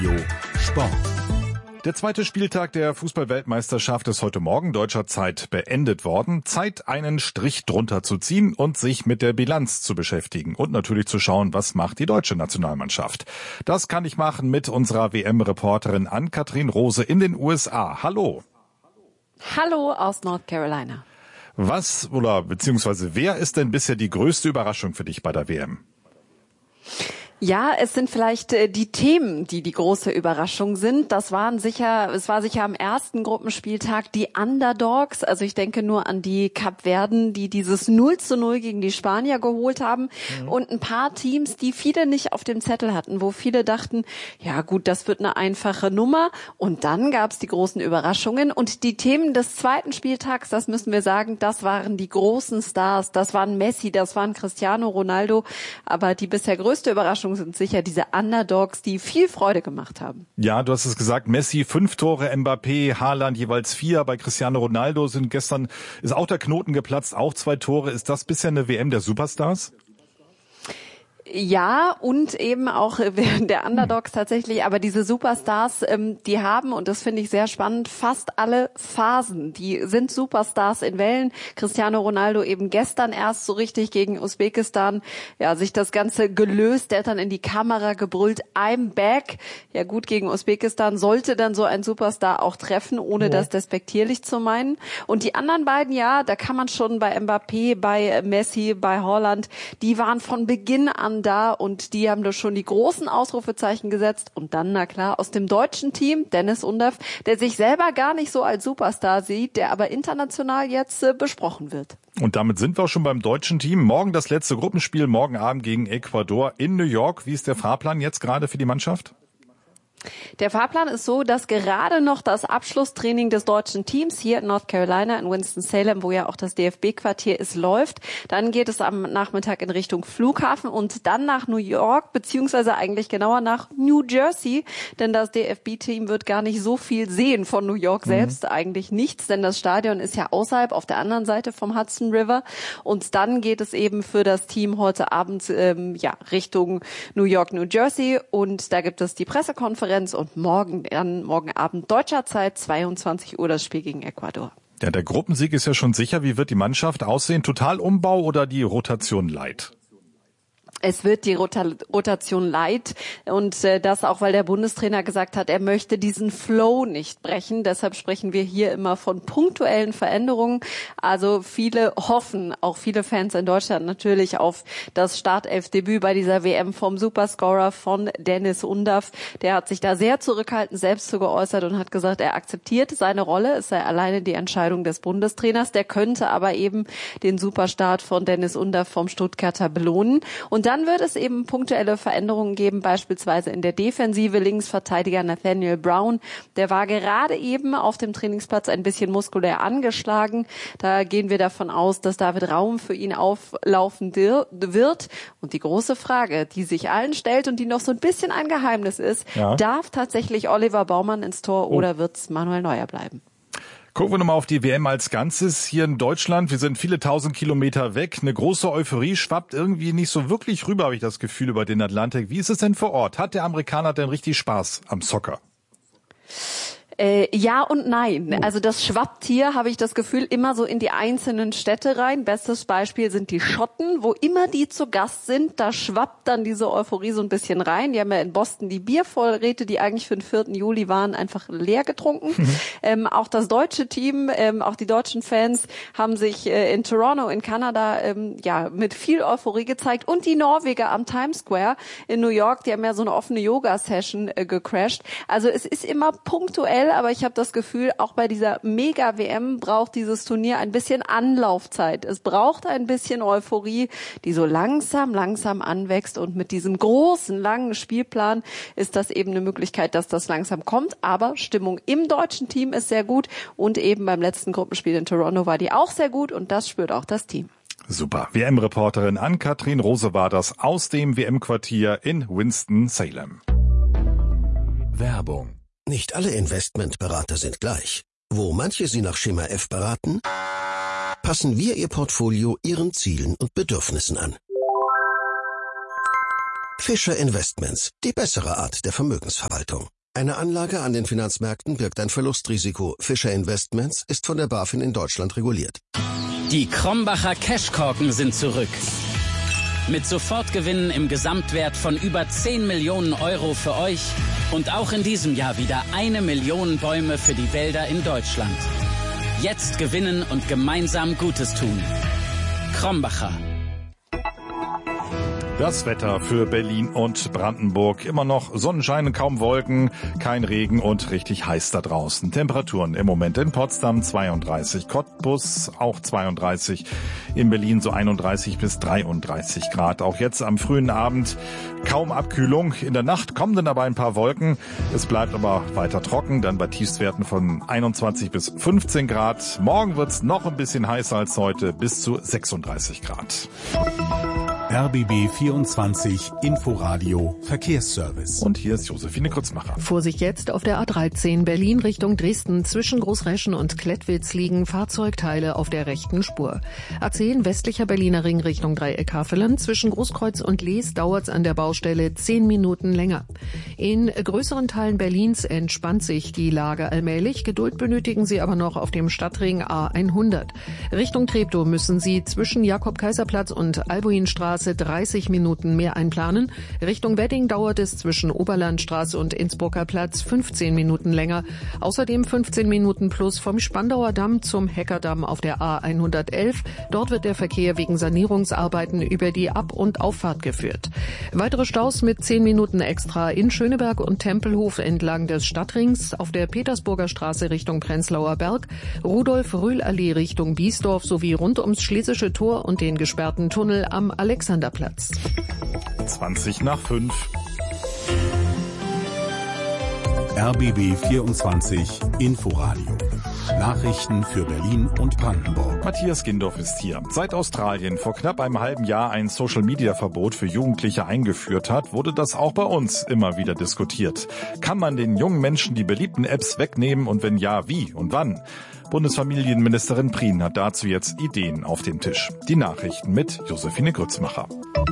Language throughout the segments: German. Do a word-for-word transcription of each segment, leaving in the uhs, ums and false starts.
Sport. Der zweite Spieltag der Fußball-Weltmeisterschaft ist heute Morgen deutscher Zeit beendet worden. Zeit, einen Strich drunter zu ziehen und sich mit der Bilanz zu beschäftigen und natürlich zu schauen, was macht die deutsche Nationalmannschaft. Das kann ich machen mit unserer W M-Reporterin Ann-Kathrin Rose in den U S A. Hallo. Hallo aus North Carolina. Was oder beziehungsweise wer ist denn bisher die größte Überraschung für dich bei der W M? Ja, es sind vielleicht äh, die Themen, die die große Überraschung sind. Das waren sicher, es war sicher am ersten Gruppenspieltag die Underdogs. Also ich denke nur an die Kapverden, die dieses null zu null gegen die Spanier geholt haben. Mhm. Und ein paar Teams, die viele nicht auf dem Zettel hatten, wo viele dachten, ja gut, das wird eine einfache Nummer. Und dann gab es die großen Überraschungen. Und die Themen des zweiten Spieltags, das müssen wir sagen, das waren die großen Stars. Das waren Messi, das waren Cristiano Ronaldo. Aber die bisher größte Überraschung sind sicher diese Underdogs, die viel Freude gemacht haben. Ja, du hast es gesagt, Messi fünf Tore, Mbappé, Haaland jeweils vier. Bei Cristiano Ronaldo sind gestern, ist auch der Knoten geplatzt, auch zwei Tore. Ist das bisher eine W M der Superstars? Ja, und eben auch während der Underdogs tatsächlich, aber diese Superstars, ähm, die haben, und das finde ich sehr spannend, fast alle Phasen. Die sind Superstars in Wellen. Cristiano Ronaldo eben gestern erst so richtig gegen Usbekistan, ja, sich das Ganze gelöst. Der hat dann in die Kamera gebrüllt, I'm back. Ja gut, gegen Usbekistan sollte dann so ein Superstar auch treffen, ohne ja. das despektierlich zu meinen. Und die anderen beiden, ja, da kann man schon bei Mbappé, bei Messi, bei Haaland, die waren von Beginn an da und die haben da schon die großen Ausrufezeichen gesetzt. Und dann, na klar, aus dem deutschen Team, Dennis Undaff, der sich selber gar nicht so als Superstar sieht, der aber international jetzt äh, besprochen wird. Und damit sind wir auch schon beim deutschen Team. Morgen das letzte Gruppenspiel, morgen Abend gegen Ecuador in New York. Wie ist der Fahrplan jetzt gerade für die Mannschaft? Der Fahrplan ist so, dass gerade noch das Abschlusstraining des deutschen Teams hier in North Carolina in Winston-Salem, wo ja auch das D F B-Quartier ist, läuft. Dann geht es am Nachmittag in Richtung Flughafen und dann nach New York, beziehungsweise eigentlich genauer nach New Jersey, denn das D F B-Team wird gar nicht so viel sehen von New York selbst, mhm. eigentlich nichts, denn das Stadion ist ja außerhalb auf der anderen Seite vom Hudson River und dann geht es eben für das Team heute Abend ähm, ja Richtung New York, New Jersey und da gibt es die Pressekonferenz und morgen dann, morgen Abend deutscher Zeit, zweiundzwanzig Uhr das Spiel gegen Ecuador. Ja, der Gruppensieg ist ja schon sicher. Wie wird die Mannschaft aussehen? Totalumbau oder die Rotation light? Es wird die Rota- Rotation light und äh, das auch, weil der Bundestrainer gesagt hat, er möchte diesen Flow nicht brechen. Deshalb sprechen wir hier immer von punktuellen Veränderungen. Also viele hoffen, auch viele Fans in Deutschland natürlich, auf das Startelfdebüt bei dieser W M vom Superscorer von Dennis Undaff. Der hat sich da sehr zurückhaltend selbst zu geäußert und hat gesagt, er akzeptiert seine Rolle. Es sei alleine die Entscheidung des Bundestrainers. Der könnte aber eben den Superstart von Dennis Undaff vom Stuttgarter belohnen. Und dann wird es eben punktuelle Veränderungen geben, beispielsweise in der Defensive. Linksverteidiger Nathaniel Brown, der war gerade eben auf dem Trainingsplatz ein bisschen muskulär angeschlagen. Da gehen wir davon aus, dass David Raum für ihn auflaufen wird. Und die große Frage, die sich allen stellt und die noch so ein bisschen ein Geheimnis ist, ja. darf tatsächlich Oliver Baumann ins Tor oh. oder wird es Manuel Neuer bleiben? Gucken wir nochmal auf die W M als Ganzes hier in Deutschland. Wir sind viele tausend Kilometer weg. Eine große Euphorie schwappt irgendwie nicht so wirklich rüber, habe ich das Gefühl, über den Atlantik. Wie ist es denn vor Ort? Hat der Amerikaner denn richtig Spaß am Soccer? Äh, ja und nein. Also das schwappt hier, habe ich das Gefühl, immer so in die einzelnen Städte rein. Bestes Beispiel sind die Schotten, wo immer die zu Gast sind, da schwappt dann diese Euphorie so ein bisschen rein. Die haben ja in Boston die Biervorräte, die eigentlich für den vierten Juli waren, einfach leer getrunken. Mhm. Ähm, auch das deutsche Team, ähm, auch die deutschen Fans haben sich äh, in Toronto, in Kanada, ähm, ja mit viel Euphorie gezeigt. Und die Norweger am Times Square in New York, die haben ja so eine offene Yoga-Session äh, gecrashed. Also es ist immer punktuell, aber ich habe das Gefühl, auch bei dieser Mega-W M braucht dieses Turnier ein bisschen Anlaufzeit. Es braucht ein bisschen Euphorie, die so langsam, langsam anwächst. Und mit diesem großen, langen Spielplan ist das eben eine Möglichkeit, dass das langsam kommt. Aber Stimmung im deutschen Team ist sehr gut. Und eben beim letzten Gruppenspiel in Toronto war die auch sehr gut. Und das spürt auch das Team. Super. W M-Reporterin Ann-Kathrin Rose war das aus dem W M-Quartier in Winston-Salem. Werbung. Nicht alle Investmentberater sind gleich. Wo manche Sie nach Schema F beraten, passen wir Ihr Portfolio Ihren Zielen und Bedürfnissen an. Fischer Investments, die bessere Art der Vermögensverwaltung. Eine Anlage an den Finanzmärkten birgt ein Verlustrisiko. Fischer Investments ist von der BaFin in Deutschland reguliert. Die Krombacher Cashkorken sind zurück. Mit Sofortgewinnen im Gesamtwert von über zehn Millionen Euro für euch und auch in diesem Jahr wieder eine Million Bäume für die Wälder in Deutschland. Jetzt gewinnen und gemeinsam Gutes tun. Krombacher. Das Wetter für Berlin und Brandenburg. Immer noch Sonnenschein, kaum Wolken, kein Regen und richtig heiß da draußen. Temperaturen im Moment in Potsdam zweiunddreißig, Cottbus auch zweiunddreißig, in Berlin so einunddreißig bis dreiunddreißig Grad. Auch jetzt am frühen Abend kaum Abkühlung. In der Nacht kommen dann aber ein paar Wolken. Es bleibt aber weiter trocken, dann bei Tiefstwerten von einundzwanzig bis fünfzehn Grad. Morgen wird's noch ein bisschen heißer als heute, bis zu sechsunddreißig Grad. R B B vierundzwanzig Inforadio Verkehrsservice. Und hier ist Josephine Grützmacher. Vorsicht jetzt auf der A dreizehn Berlin Richtung Dresden. Zwischen Großreschen und Klettwitz liegen Fahrzeugteile auf der rechten Spur. A zehn westlicher Berliner Ring Richtung Dreieck Havelland. Zwischen Großkreuz und Lees dauert es an der Baustelle zehn Minuten länger. In größeren Teilen Berlins entspannt sich die Lage allmählich. Geduld benötigen Sie aber noch auf dem Stadtring A hundert. Richtung Treptow müssen Sie zwischen Jakob-Kaiser-Platz und Albuinstraße dreißig Minuten mehr einplanen. Richtung Wedding dauert es zwischen Oberlandstraße und Innsbrucker Platz fünfzehn Minuten länger. Außerdem fünfzehn Minuten plus vom Spandauer Damm zum Heckerdamm auf der A hundertelf. Dort wird der Verkehr wegen Sanierungsarbeiten über die Ab- und Auffahrt geführt. Weitere Staus mit zehn Minuten extra in Schöneberg und Tempelhof entlang des Stadtrings, auf der Petersburger Straße Richtung Prenzlauer Berg, Rudolf-Rühl-Allee Richtung Biesdorf sowie rund ums Schlesische Tor und den gesperrten Tunnel am Alexanderplatz. zwanzig nach fünf. R B B vierundzwanzig Inforadio. Nachrichten für Berlin und Brandenburg. Matthias Gindorf ist hier. Seit Australien vor knapp einem halben Jahr ein Social-Media-Verbot für Jugendliche eingeführt hat, wurde das auch bei uns immer wieder diskutiert. Kann man den jungen Menschen die beliebten Apps wegnehmen und wenn ja, wie und wann? Bundesfamilienministerin Prien hat dazu jetzt Ideen auf dem Tisch. Die Nachrichten mit Josephine Grützmacher.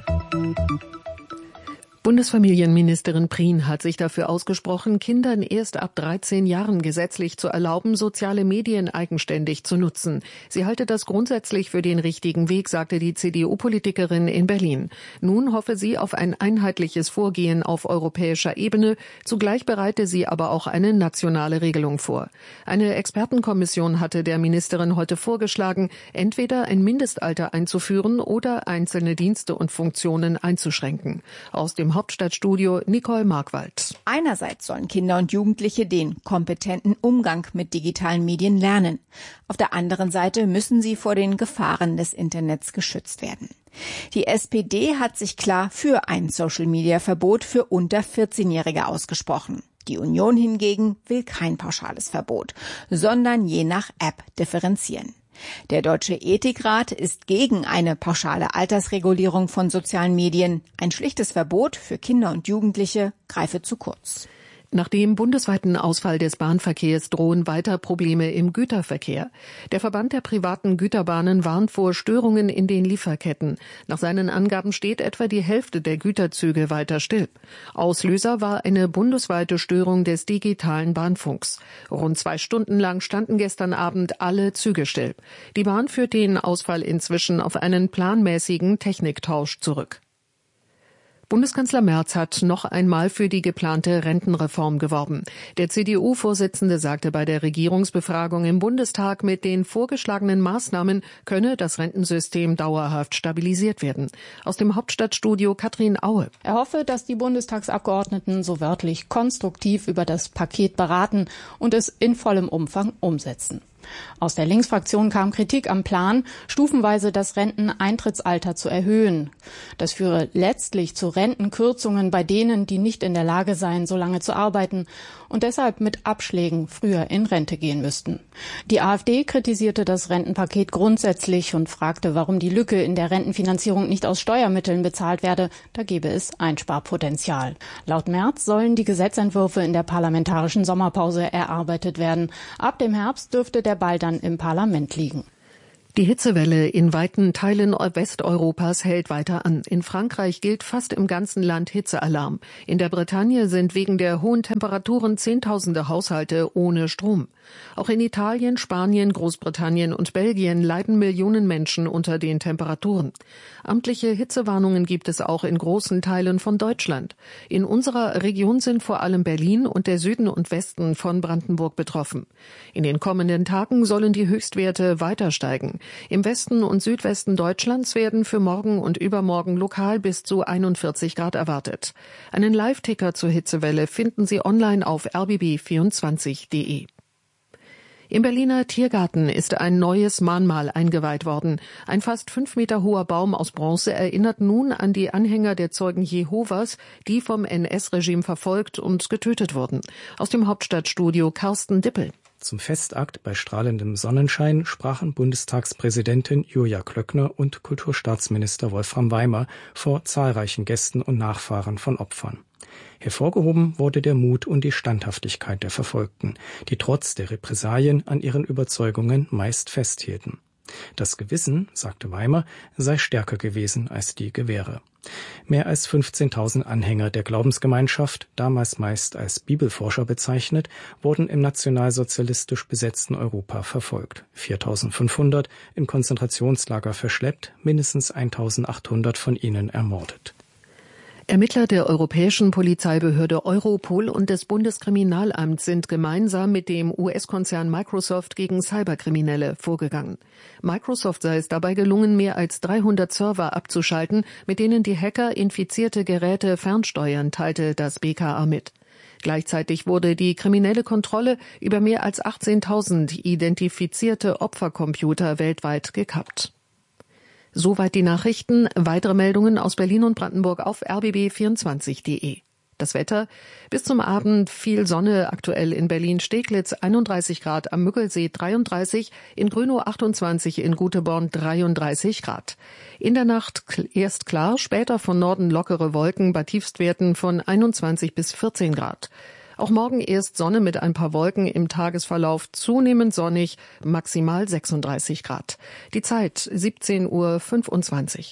Bundesfamilienministerin Prien hat sich dafür ausgesprochen, Kindern erst ab dreizehn Jahren gesetzlich zu erlauben, soziale Medien eigenständig zu nutzen. Sie halte das grundsätzlich für den richtigen Weg, sagte die C D U-Politikerin in Berlin. Nun hoffe sie auf ein einheitliches Vorgehen auf europäischer Ebene. Zugleich bereite sie aber auch eine nationale Regelung vor. Eine Expertenkommission hatte der Ministerin heute vorgeschlagen, entweder ein Mindestalter einzuführen oder einzelne Dienste und Funktionen einzuschränken. Aus dem Hauptstadtstudio Nicole Markwald. Einerseits sollen Kinder und Jugendliche den kompetenten Umgang mit digitalen Medien lernen. Auf der anderen Seite müssen sie vor den Gefahren des Internets geschützt werden. Die S P D hat sich klar für ein Social-Media-Verbot für unter vierzehnjährige ausgesprochen. Die Union hingegen will kein pauschales Verbot, sondern je nach App differenzieren. Der Deutsche Ethikrat ist gegen eine pauschale Altersregulierung von sozialen Medien. Ein schlichtes Verbot für Kinder und Jugendliche greife zu kurz. Nach dem bundesweiten Ausfall des Bahnverkehrs drohen weiter Probleme im Güterverkehr. Der Verband der privaten Güterbahnen warnt vor Störungen in den Lieferketten. Nach seinen Angaben steht etwa die Hälfte der Güterzüge weiter still. Auslöser war eine bundesweite Störung des digitalen Bahnfunks. Rund zwei Stunden lang standen gestern Abend alle Züge still. Die Bahn führt den Ausfall inzwischen auf einen planmäßigen Techniktausch zurück. Bundeskanzler Merz hat noch einmal für die geplante Rentenreform geworben. Der C D U-Vorsitzende sagte bei der Regierungsbefragung im Bundestag, mit den vorgeschlagenen Maßnahmen könne das Rentensystem dauerhaft stabilisiert werden. Aus dem Hauptstadtstudio Katrin Aue. Er hoffe, dass die Bundestagsabgeordneten so wörtlich konstruktiv über das Paket beraten und es in vollem Umfang umsetzen. Aus der Linksfraktion kam Kritik am Plan, stufenweise das Renteneintrittsalter zu erhöhen. Das führe letztlich zu Rentenkürzungen bei denen, die nicht in der Lage seien, so lange zu arbeiten und deshalb mit Abschlägen früher in Rente gehen müssten. Die AfD kritisierte das Rentenpaket grundsätzlich und fragte, warum die Lücke in der Rentenfinanzierung nicht aus Steuermitteln bezahlt werde. Da gebe es Einsparpotenzial. Laut Merz sollen die Gesetzentwürfe in der parlamentarischen Sommerpause erarbeitet werden. Ab dem Herbst dürfte der Ball dann im Parlament liegen. Die Hitzewelle in weiten Teilen Westeuropas hält weiter an. In Frankreich gilt fast im ganzen Land Hitzealarm. In der Bretagne sind wegen der hohen Temperaturen Zehntausende Haushalte ohne Strom. Auch in Italien, Spanien, Großbritannien und Belgien leiden Millionen Menschen unter den Temperaturen. Amtliche Hitzewarnungen gibt es auch in großen Teilen von Deutschland. In unserer Region sind vor allem Berlin und der Süden und Westen von Brandenburg betroffen. In den kommenden Tagen sollen die Höchstwerte weiter steigen. Im Westen und Südwesten Deutschlands werden für morgen und übermorgen lokal bis zu einundvierzig Grad erwartet. Einen Live-Ticker zur Hitzewelle finden Sie online auf r b b vierundzwanzig punkt d e. Im Berliner Tiergarten ist ein neues Mahnmal eingeweiht worden. Ein fast fünf Meter hoher Baum aus Bronze erinnert nun an die Anhänger der Zeugen Jehovas, die vom N S-Regime verfolgt und getötet wurden. Aus dem Hauptstadtstudio Carsten Dippel. Zum Festakt bei strahlendem Sonnenschein sprachen Bundestagspräsidentin Julia Klöckner und Kulturstaatsminister Wolfram Weimer vor zahlreichen Gästen und Nachfahren von Opfern. Hervorgehoben wurde der Mut und die Standhaftigkeit der Verfolgten, die trotz der Repressalien an ihren Überzeugungen meist festhielten. Das Gewissen, sagte Weimer, sei stärker gewesen als die Gewehre. Mehr als fünfzehntausend Anhänger der Glaubensgemeinschaft, damals meist als Bibelforscher bezeichnet, wurden im nationalsozialistisch besetzten Europa verfolgt. viertausendfünfhundert in Konzentrationslager verschleppt, mindestens eintausendachthundert von ihnen ermordet. Ermittler der europäischen Polizeibehörde Europol und des Bundeskriminalamts sind gemeinsam mit dem U S-Konzern Microsoft gegen Cyberkriminelle vorgegangen. Microsoft sei es dabei gelungen, mehr als dreihundert Server abzuschalten, mit denen die Hacker infizierte Geräte fernsteuern, teilte das B K A mit. Gleichzeitig wurde die kriminelle Kontrolle über mehr als achtzehntausend identifizierte Opfercomputer weltweit gekappt. Soweit die Nachrichten. Weitere Meldungen aus Berlin und Brandenburg auf r b b vierundzwanzig punkt d e. Das Wetter. Bis zum Abend viel Sonne, aktuell in Berlin-Steglitz einunddreißig Grad, am Müggelsee dreiunddreißig, in Grünow achtundzwanzig, in Guteborn dreiunddreißig Grad. In der Nacht erst klar, später von Norden lockere Wolken bei Tiefstwerten von einundzwanzig bis vierzehn Grad. Auch morgen erst Sonne mit ein paar Wolken, im Tagesverlauf zunehmend sonnig, maximal sechsunddreißig Grad. Die Zeit siebzehn Uhr fünfundzwanzig.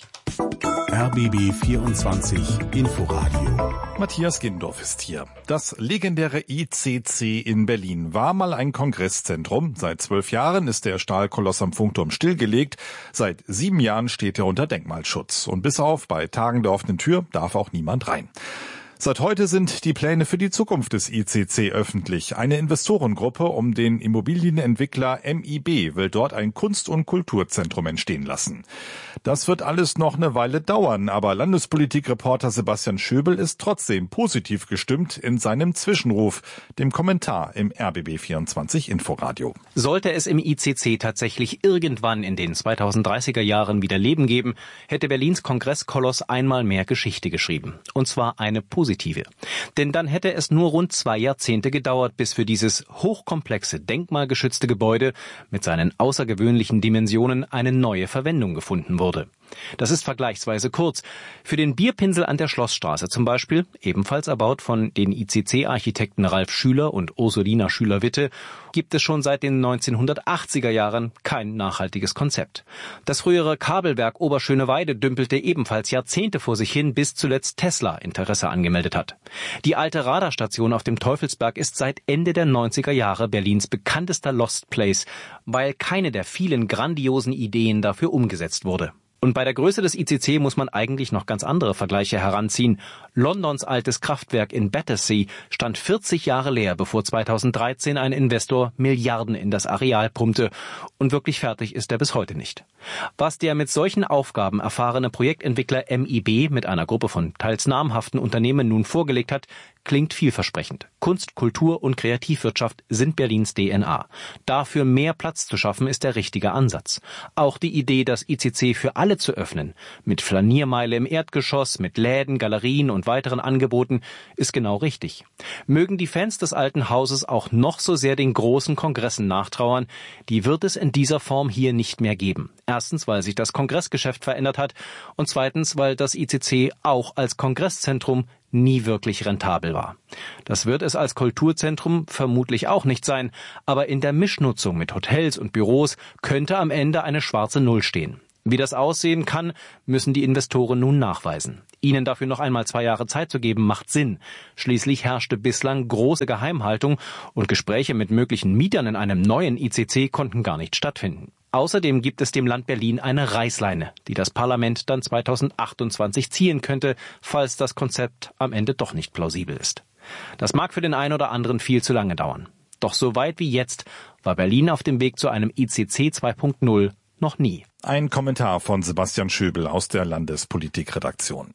R B B vierundzwanzig Inforadio. Matthias Gindorf ist hier. Das legendäre I C C in Berlin war mal ein Kongresszentrum. Seit zwölf Jahren ist der Stahlkoloss am Funkturm stillgelegt. Seit sieben Jahren steht er unter Denkmalschutz. Und bis auf bei Tagen der offenen Tür darf auch niemand rein. Seit heute sind die Pläne für die Zukunft des I C C öffentlich. Eine Investorengruppe um den Immobilienentwickler M I B will dort ein Kunst- und Kulturzentrum entstehen lassen. Das wird alles noch eine Weile dauern, aber Landespolitikreporter Sebastian Schöbel ist trotzdem positiv gestimmt in seinem Zwischenruf, dem Kommentar im R B B vierundzwanzig Inforadio. Sollte es im I C C tatsächlich irgendwann in den zweitausenddreißiger Jahren wieder Leben geben, hätte Berlins Kongresskoloss einmal mehr Geschichte geschrieben. Und zwar eine positive. Denn dann hätte es nur rund zwei Jahrzehnte gedauert, bis für dieses hochkomplexe, denkmalgeschützte Gebäude mit seinen außergewöhnlichen Dimensionen eine neue Verwendung gefunden wurde. Das ist vergleichsweise kurz. Für den Bierpinsel an der Schlossstraße zum Beispiel, ebenfalls erbaut von den I C C-Architekten Ralf Schüler und Ursulina Schüler-Witte, gibt es schon seit den neunzehnhundertachtziger Jahren kein nachhaltiges Konzept. Das frühere Kabelwerk Oberschöneweide dümpelte ebenfalls Jahrzehnte vor sich hin, bis zuletzt Tesla Interesse angemeldet hat. Die alte Radarstation auf dem Teufelsberg ist seit Ende der neunziger Jahre Berlins bekanntester Lost Place, weil keine der vielen grandiosen Ideen dafür umgesetzt wurde. Und bei der Größe des I C C muss man eigentlich noch ganz andere Vergleiche heranziehen. Londons altes Kraftwerk in Battersea stand vierzig Jahre leer, bevor zweitausenddreizehn ein Investor Milliarden in das Areal pumpte. Und wirklich fertig ist er bis heute nicht. Was der mit solchen Aufgaben erfahrene Projektentwickler M I B mit einer Gruppe von teils namhaften Unternehmen nun vorgelegt hat, klingt vielversprechend. Kunst, Kultur und Kreativwirtschaft sind Berlins D N A. Dafür mehr Platz zu schaffen, ist der richtige Ansatz. Auch die Idee, das I C C für alle zu öffnen, mit Flaniermeile im Erdgeschoss, mit Läden, Galerien und weiteren Angeboten, ist genau richtig. Mögen die Fans des alten Hauses auch noch so sehr den großen Kongressen nachtrauern, die wird es in dieser Form hier nicht mehr geben. Erstens, weil sich das Kongressgeschäft verändert hat und zweitens, weil das I C C auch als Kongresszentrum nie wirklich rentabel war. Das wird es als Kulturzentrum vermutlich auch nicht sein, aber in der Mischnutzung mit Hotels und Büros könnte am Ende eine schwarze Null stehen. Wie das aussehen kann, müssen die Investoren nun nachweisen. Ihnen dafür noch einmal zwei Jahre Zeit zu geben, macht Sinn. Schließlich herrschte bislang große Geheimhaltung und Gespräche mit möglichen Mietern in einem neuen I C C konnten gar nicht stattfinden. Außerdem gibt es dem Land Berlin eine Reißleine, die das Parlament dann zweitausendachtundzwanzig ziehen könnte, falls das Konzept am Ende doch nicht plausibel ist. Das mag für den einen oder anderen viel zu lange dauern. Doch so weit wie jetzt war Berlin auf dem Weg zu einem I C C zwei Punkt null noch nie. Ein Kommentar von Sebastian Schöbel aus der Landespolitikredaktion.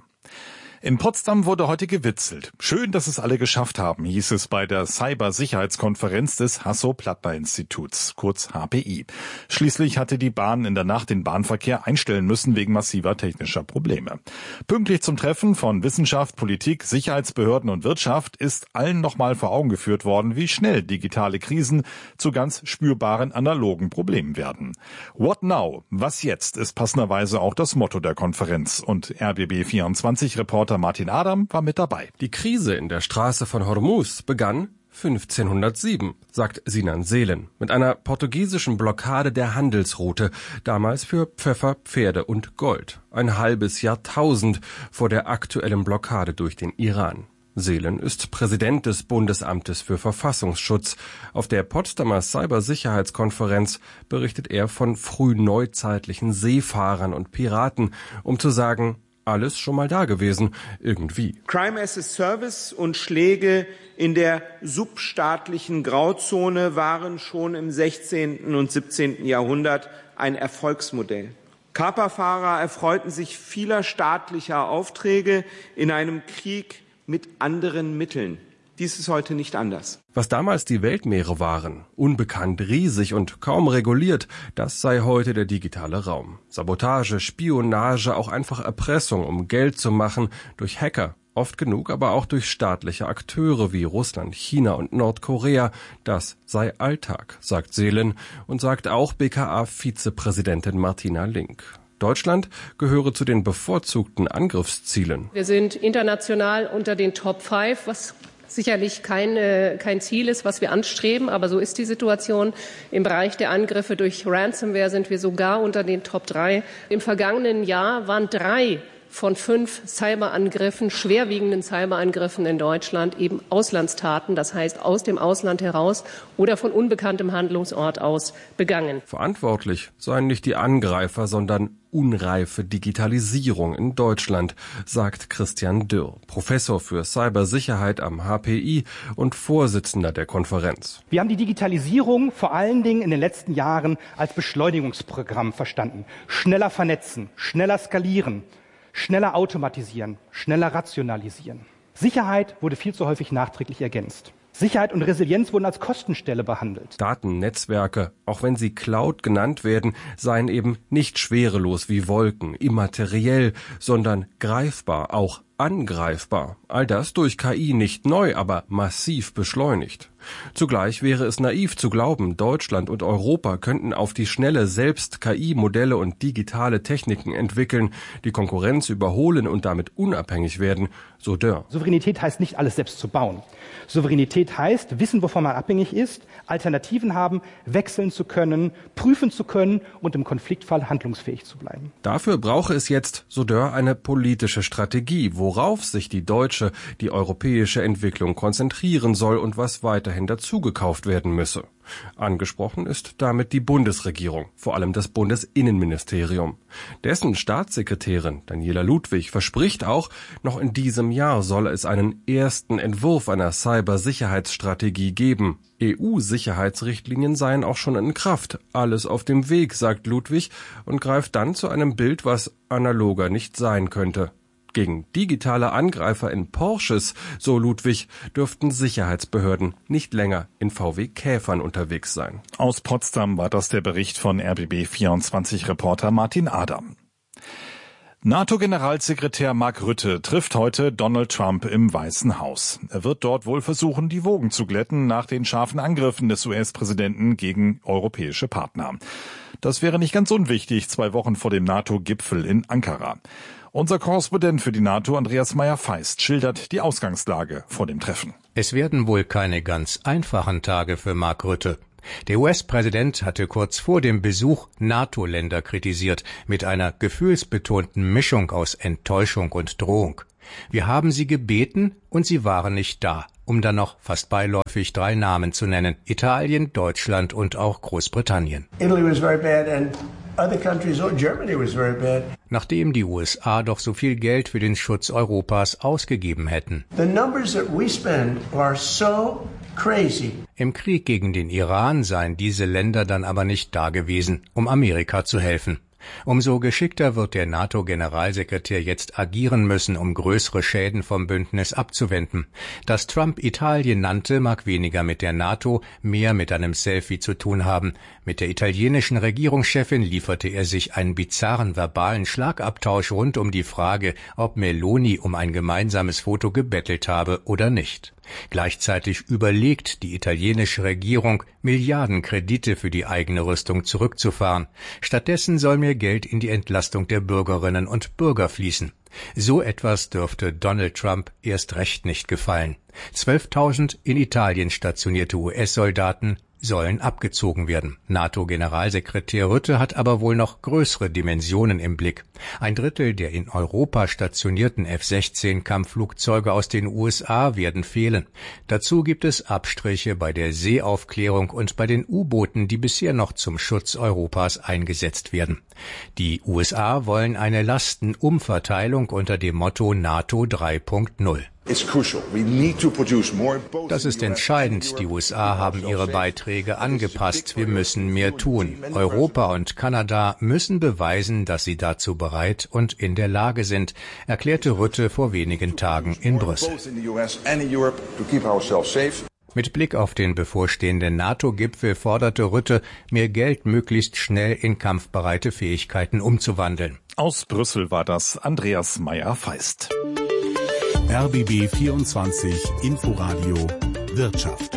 In Potsdam wurde heute gewitzelt. Schön, dass es alle geschafft haben, hieß es bei der Cybersicherheitskonferenz des Hasso-Plattner-Instituts, kurz H P I. Schließlich hatte die Bahn in der Nacht den Bahnverkehr einstellen müssen wegen massiver technischer Probleme. Pünktlich zum Treffen von Wissenschaft, Politik, Sicherheitsbehörden und Wirtschaft ist allen nochmal vor Augen geführt worden, wie schnell digitale Krisen zu ganz spürbaren analogen Problemen werden. What now? Was jetzt? Ist passenderweise auch das Motto der Konferenz. Und R B B vierundzwanzig-Reporter Martin Adam war mit dabei. Die Krise in der Straße von Hormuz begann fünfzehnhundertsieben, sagt Sinan Seelen, mit einer portugiesischen Blockade der Handelsroute, damals für Pfeffer, Pferde und Gold. Ein halbes Jahrtausend vor der aktuellen Blockade durch den Iran. Seelen ist Präsident des Bundesamtes für Verfassungsschutz. Auf der Potsdamer Cybersicherheitskonferenz berichtet er von frühneuzeitlichen Seefahrern und Piraten, um zu sagen, alles schon mal da gewesen, irgendwie. Crime as a Service und Schläge in der substaatlichen Grauzone waren schon im sechzehnten und siebzehnten Jahrhundert ein Erfolgsmodell. Kaperfahrer erfreuten sich vieler staatlicher Aufträge in einem Krieg mit anderen Mitteln. Dies ist heute nicht anders. Was damals die Weltmeere waren, unbekannt, riesig und kaum reguliert, das sei heute der digitale Raum. Sabotage, Spionage, auch einfach Erpressung, um Geld zu machen, durch Hacker, oft genug aber auch durch staatliche Akteure wie Russland, China und Nordkorea, das sei Alltag, sagt Seelen und sagt auch B K A-Vizepräsidentin Martina Link. Deutschland gehöre zu den bevorzugten Angriffszielen. Wir sind international unter den Top fünf, was sicherlich kein, äh, kein Ziel ist, was wir anstreben, aber so ist die Situation. Im Bereich der Angriffe durch Ransomware sind wir sogar unter den Top drei. Im vergangenen Jahr waren drei von fünf Cyberangriffen, schwerwiegenden Cyberangriffen in Deutschland eben Auslandstaten, das heißt aus dem Ausland heraus oder von unbekanntem Handlungsort aus begangen. Verantwortlich seien nicht die Angreifer, sondern unreife Digitalisierung in Deutschland, sagt Christian Dürr, Professor für Cybersicherheit am H P I und Vorsitzender der Konferenz. Wir haben die Digitalisierung vor allen Dingen in den letzten Jahren als Beschleunigungsprogramm verstanden. Schneller vernetzen, schneller skalieren, schneller automatisieren, schneller rationalisieren. Sicherheit wurde viel zu häufig nachträglich ergänzt. Sicherheit und Resilienz wurden als Kostenstelle behandelt. Datennetzwerke, auch wenn sie Cloud genannt werden, seien eben nicht schwerelos wie Wolken, immateriell, sondern greifbar, auch angreifbar. All das durch K I nicht neu, aber massiv beschleunigt. Zugleich wäre es naiv zu glauben, Deutschland und Europa könnten auf die Schnelle selbst K I-Modelle und digitale Techniken entwickeln, die Konkurrenz überholen und damit unabhängig werden, so Dörr. Souveränität heißt nicht, alles selbst zu bauen. Souveränität heißt, wissen, wovon man abhängig ist, Alternativen haben, wechseln zu können, prüfen zu können und im Konfliktfall handlungsfähig zu bleiben. Dafür brauche es jetzt, so Dörr, eine politische Strategie, worauf sich die deutsche, die europäische Entwicklung konzentrieren soll und was weiterhin dazugekauft werden müsse. Angesprochen ist damit die Bundesregierung, vor allem das Bundesinnenministerium. Dessen Staatssekretärin Daniela Ludwig verspricht auch, noch in diesem Jahr solle es einen ersten Entwurf einer Cybersicherheitsstrategie geben. E U-Sicherheitsrichtlinien seien auch schon in Kraft. Alles auf dem Weg, sagt Ludwig und greift dann zu einem Bild, was analoger nicht sein könnte. Gegen digitale Angreifer in Porsches, so Ludwig, dürften Sicherheitsbehörden nicht länger in V W Käfern unterwegs sein. Aus Potsdam war das der Bericht von R B B vierundzwanzig-Reporter Martin Adam. NATO-Generalsekretär Mark Rutte trifft heute Donald Trump im Weißen Haus. Er wird dort wohl versuchen, die Wogen zu glätten nach den scharfen Angriffen des U S-Präsidenten gegen europäische Partner. Das wäre nicht ganz unwichtig, zwei Wochen vor dem NATO-Gipfel in Ankara. Unser Korrespondent für die NATO, Andreas Meyer-Feist, schildert die Ausgangslage vor dem Treffen. Es werden wohl keine ganz einfachen Tage für Mark Rutte. Der U S-Präsident hatte kurz vor dem Besuch NATO-Länder kritisiert, mit einer gefühlsbetonten Mischung aus Enttäuschung und Drohung. Wir haben sie gebeten und sie waren nicht da, um dann noch fast beiläufig drei Namen zu nennen: Italien, Deutschland und auch Großbritannien. Italy was very bad and other countries, Germany was very bad. Nachdem die U S A doch so viel Geld für den Schutz Europas ausgegeben hätten. The numbers that we spend are so crazy. Im Krieg gegen den Iran seien diese Länder dann aber nicht dagewesen, um Amerika zu helfen. Umso geschickter wird der NATO-Generalsekretär jetzt agieren müssen, um größere Schäden vom Bündnis abzuwenden. Dass Trump Italien nannte, mag weniger mit der NATO, mehr mit einem Selfie zu tun haben. Mit der italienischen Regierungschefin lieferte er sich einen bizarren verbalen Schlagabtausch rund um die Frage, ob Meloni um ein gemeinsames Foto gebettelt habe oder nicht. Gleichzeitig überlegt die italienische Regierung, Milliardenkredite für die eigene Rüstung zurückzufahren. Stattdessen soll mehr Geld in die Entlastung der Bürgerinnen und Bürger fließen. So etwas dürfte Donald Trump erst recht nicht gefallen. zwölftausend in Italien stationierte U S-Soldaten sollen abgezogen werden. NATO-Generalsekretär Rutte hat aber wohl noch größere Dimensionen im Blick. Ein Drittel der in Europa stationierten F sechzehn Kampfflugzeuge aus den U S A werden fehlen. Dazu gibt es Abstriche bei der Seeaufklärung und bei den U-Booten, die bisher noch zum Schutz Europas eingesetzt werden. Die U S A wollen eine Lastenumverteilung unter dem Motto NATO drei Punkt null. Das ist entscheidend. Die U S A haben ihre Beiträge angepasst. Wir müssen mehr tun. Europa und Kanada müssen beweisen, dass sie dazu bereit und in der Lage sind, erklärte Rutte vor wenigen Tagen in Brüssel. Mit Blick auf den bevorstehenden NATO-Gipfel forderte Rutte, mehr Geld möglichst schnell in kampfbereite Fähigkeiten umzuwandeln. Aus Brüssel war das Andreas Meyer-Feist. R B B vierundzwanzig Inforadio Wirtschaft.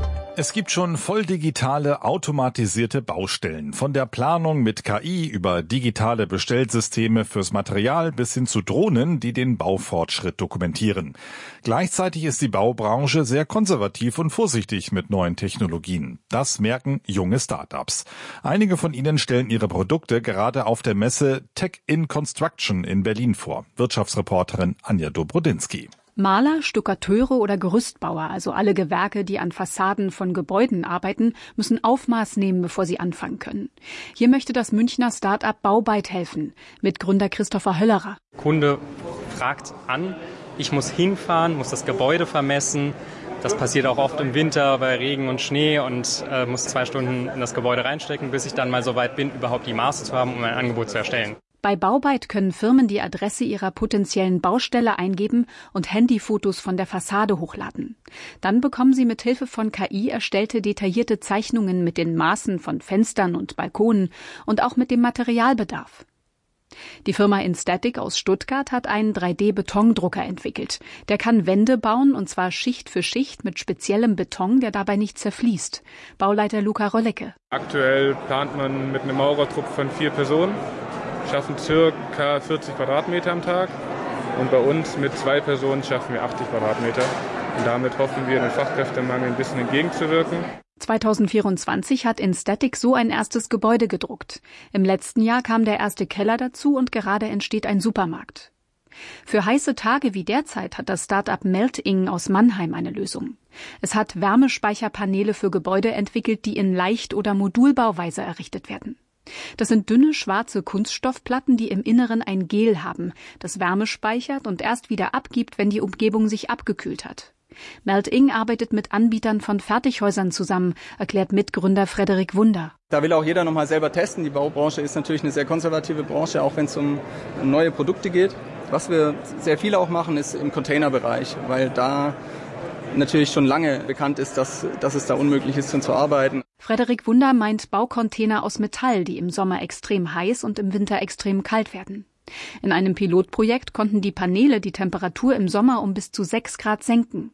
Es gibt schon voll digitale, automatisierte Baustellen. Von der Planung mit K I über digitale Bestellsysteme fürs Material bis hin zu Drohnen, die den Baufortschritt dokumentieren. Gleichzeitig ist die Baubranche sehr konservativ und vorsichtig mit neuen Technologien. Das merken junge Start-ups. Einige von ihnen stellen ihre Produkte gerade auf der Messe Tech in Construction in Berlin vor. Wirtschaftsreporterin Anja Dobrodinsky. Maler, Stuckateure oder Gerüstbauer, also alle Gewerke, die an Fassaden von Gebäuden arbeiten, müssen Aufmaß nehmen, bevor sie anfangen können. Hier möchte das Münchner Start-up Baubyte helfen, mit Gründer Christopher Höllerer. Kunde fragt an, ich muss hinfahren, muss das Gebäude vermessen. Das passiert auch oft im Winter bei Regen und Schnee und äh, muss zwei Stunden in das Gebäude reinstecken, bis ich dann mal so weit bin, überhaupt die Maße zu haben, um ein Angebot zu erstellen. Bei Baubyte können Firmen die Adresse ihrer potenziellen Baustelle eingeben und Handyfotos von der Fassade hochladen. Dann bekommen sie mit Hilfe von K I erstellte detaillierte Zeichnungen mit den Maßen von Fenstern und Balkonen und auch mit dem Materialbedarf. Die Firma Instatic aus Stuttgart hat einen drei D Betondrucker entwickelt. Der kann Wände bauen, und zwar Schicht für Schicht mit speziellem Beton, der dabei nicht zerfließt. Bauleiter Luca Rollecke. Aktuell plant man mit einem Maurertrupp von vier Personen, schaffen circa vierzig Quadratmeter am Tag. Und bei uns mit zwei Personen schaffen wir achtzig Quadratmeter. Und damit hoffen wir, dem Fachkräftemangel ein bisschen entgegenzuwirken. zweitausendvierundzwanzig hat Instatic so ein erstes Gebäude gedruckt. Im letzten Jahr kam der erste Keller dazu und gerade entsteht ein Supermarkt. Für heiße Tage wie derzeit hat das Start-up Melting aus Mannheim eine Lösung. Es hat Wärmespeicherpaneele für Gebäude entwickelt, die in Leicht- oder Modulbauweise errichtet werden. Das sind dünne, schwarze Kunststoffplatten, die im Inneren ein Gel haben, das Wärme speichert und erst wieder abgibt, wenn die Umgebung sich abgekühlt hat. Melting arbeitet mit Anbietern von Fertighäusern zusammen, erklärt Mitgründer Frederik Wunder. Da will auch jeder noch mal selber testen. Die Baubranche ist natürlich eine sehr konservative Branche, auch wenn es um neue Produkte geht. Was wir sehr viele auch machen, ist im Containerbereich, weil da natürlich schon lange bekannt ist, dass, dass es da unmöglich ist, drin zu arbeiten. Frederik Wunder meint Baucontainer aus Metall, die im Sommer extrem heiß und im Winter extrem kalt werden. In einem Pilotprojekt konnten die Paneele die Temperatur im Sommer um bis zu sechs Grad senken.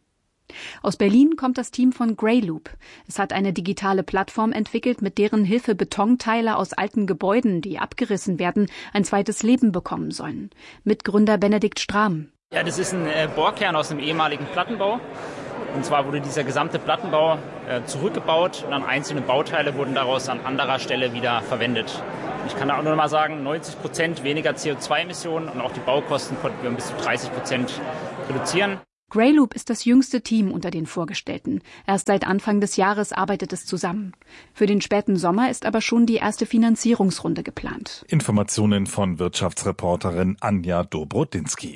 Aus Berlin kommt das Team von Greyloop. Es hat eine digitale Plattform entwickelt, mit deren Hilfe Betonteile aus alten Gebäuden, die abgerissen werden, ein zweites Leben bekommen sollen. Mitgründer Benedikt Strahm. Ja, das ist ein äh, Bohrkern aus einem ehemaligen Plattenbau. Und zwar wurde dieser gesamte Plattenbau äh, zurückgebaut und dann einzelne Bauteile wurden daraus an anderer Stelle wieder verwendet. Ich kann da auch nur mal sagen, neunzig Prozent weniger C O zwei Emissionen und auch die Baukosten konnten wir um bis zu dreißig Prozent reduzieren. Greyloop ist das jüngste Team unter den Vorgestellten. Erst seit Anfang des Jahres arbeitet es zusammen. Für den späten Sommer ist aber schon die erste Finanzierungsrunde geplant. Informationen von Wirtschaftsreporterin Anja Dobrodinsky.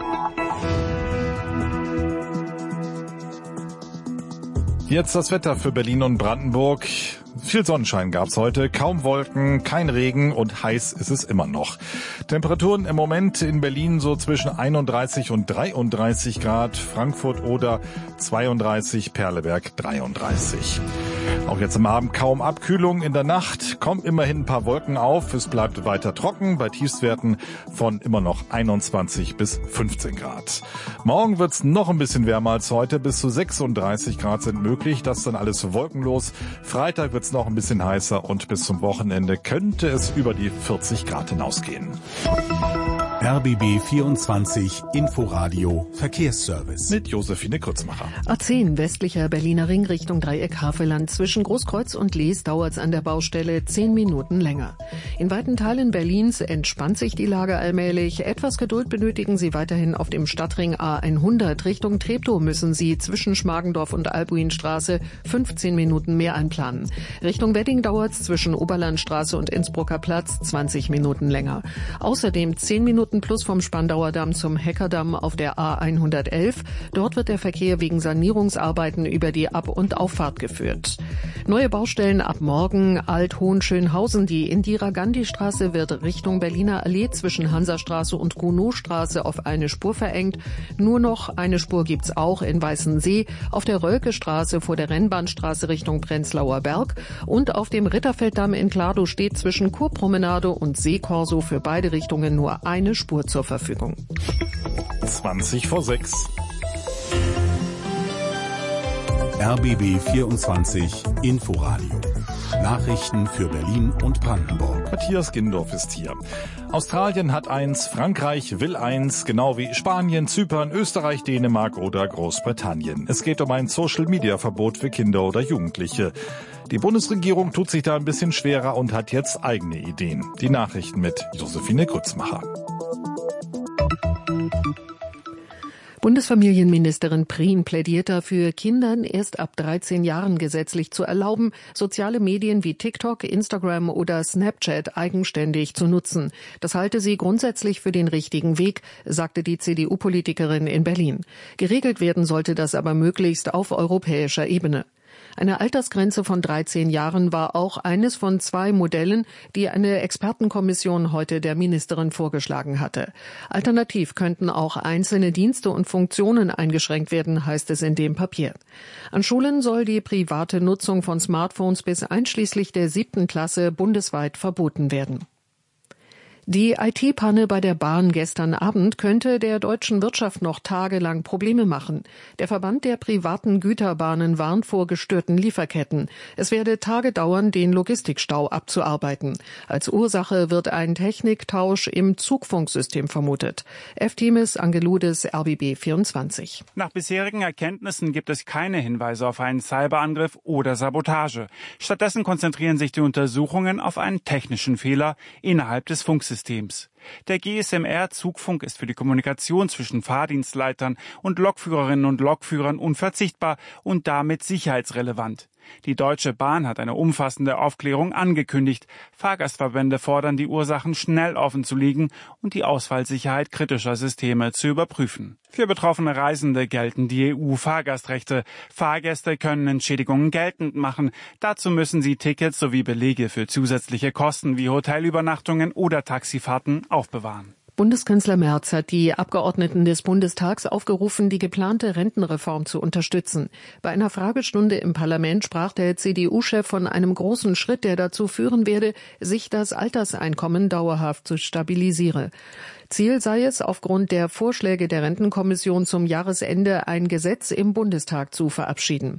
Jetzt das Wetter für Berlin und Brandenburg. Viel Sonnenschein gab's heute, kaum Wolken, kein Regen und heiß ist es immer noch. Temperaturen im Moment in Berlin so zwischen einunddreißig und dreiunddreißig Grad, Frankfurt oder zweiunddreißig, Perleberg dreiunddreißig. Auch jetzt am Abend kaum Abkühlung in der Nacht, kommen immerhin ein paar Wolken auf, es bleibt weiter trocken bei Tiefstwerten von immer noch einundzwanzig bis fünfzehn Grad. Morgen wird's noch ein bisschen wärmer als heute, bis zu sechsunddreißig Grad sind möglich, das ist dann alles wolkenlos. Freitag wird's noch ein bisschen heißer und bis zum Wochenende könnte es über die vierzig Grad hinausgehen. R B B vierundzwanzig Inforadio Verkehrsservice. Mit Josephine Kurzmacher. A zehn westlicher Berliner Ring Richtung Dreieck Havelland. Zwischen Großkreuz und Lees dauert es an der Baustelle zehn Minuten länger. In weiten Teilen Berlins entspannt sich die Lage allmählich. Etwas Geduld benötigen Sie weiterhin auf dem Stadtring A hundert. Richtung Treptow müssen Sie zwischen Schmargendorf und Albuinstraße fünfzehn Minuten mehr einplanen. Richtung Wedding dauert es zwischen Oberlandstraße und Innsbrucker Platz zwanzig Minuten länger. Außerdem zehn Minuten plus vom Spandauer Damm zum Heckerdamm auf der A hundertelf. Dort wird der Verkehr wegen Sanierungsarbeiten über die Ab- und Auffahrt geführt. Neue Baustellen ab morgen. Alt-Hohenschönhausen. Die Indira-Gandhi-Straße wird Richtung Berliner Allee zwischen Hansastraße und Gounod-Straße auf eine Spur verengt. Nur noch eine Spur gibt's auch in Weißensee, auf der Rölke-Straße vor der Rennbahnstraße Richtung Prenzlauer Berg und auf dem Ritterfelddamm in Klardow steht zwischen Kurpromenade und Seekorso für beide Richtungen nur eine Spur zur Verfügung. zwanzig vor sechs. R B B vierundzwanzig Inforadio. Nachrichten für Berlin und Brandenburg. Matthias Gindorf ist hier. Australien hat eins, Frankreich will eins, genau wie Spanien, Zypern, Österreich, Dänemark oder Großbritannien. Es geht um ein Social-Media-Verbot für Kinder oder Jugendliche. Die Bundesregierung tut sich da ein bisschen schwerer und hat jetzt eigene Ideen. Die Nachrichten mit Josephine Grützmacher. Bundesfamilienministerin Prien plädiert dafür, Kindern erst ab dreizehn Jahren gesetzlich zu erlauben, soziale Medien wie TikTok, Instagram oder Snapchat eigenständig zu nutzen. Das halte sie grundsätzlich für den richtigen Weg, sagte die C D U-Politikerin in Berlin. Geregelt werden sollte das aber möglichst auf europäischer Ebene. Eine Altersgrenze von dreizehn Jahren war auch eines von zwei Modellen, die eine Expertenkommission heute der Ministerin vorgeschlagen hatte. Alternativ könnten auch einzelne Dienste und Funktionen eingeschränkt werden, heißt es in dem Papier. An Schulen soll die private Nutzung von Smartphones bis einschließlich der siebten Klasse bundesweit verboten werden. Die I T-Panne bei der Bahn gestern Abend könnte der deutschen Wirtschaft noch tagelang Probleme machen. Der Verband der privaten Güterbahnen warnt vor gestörten Lieferketten. Es werde Tage dauern, den Logistikstau abzuarbeiten. Als Ursache wird ein Techniktausch im Zugfunksystem vermutet. F-Timis Angeludes, R B B vierundzwanzig. Nach bisherigen Erkenntnissen gibt es keine Hinweise auf einen Cyberangriff oder Sabotage. Stattdessen konzentrieren sich die Untersuchungen auf einen technischen Fehler innerhalb des Funksystems. Der G S M R-Zugfunk ist für die Kommunikation zwischen Fahrdienstleitern und Lokführerinnen und Lokführern unverzichtbar und damit sicherheitsrelevant. Die Deutsche Bahn hat eine umfassende Aufklärung angekündigt. Fahrgastverbände fordern, die Ursachen schnell offenzulegen und die Ausfallsicherheit kritischer Systeme zu überprüfen. Für betroffene Reisende gelten die E U-Fahrgastrechte. Fahrgäste können Entschädigungen geltend machen. Dazu müssen sie Tickets sowie Belege für zusätzliche Kosten wie Hotelübernachtungen oder Taxifahrten aufbewahren. Bundeskanzler Merz hat die Abgeordneten des Bundestags aufgerufen, die geplante Rentenreform zu unterstützen. Bei einer Fragestunde im Parlament sprach der C D U-Chef von einem großen Schritt, der dazu führen werde, sich das Alterseinkommen dauerhaft zu stabilisieren. Ziel sei es, aufgrund der Vorschläge der Rentenkommission zum Jahresende ein Gesetz im Bundestag zu verabschieden.